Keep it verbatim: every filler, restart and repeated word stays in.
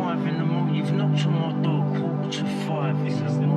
five in the morning. You've knocked on my door quarter to five in the morning.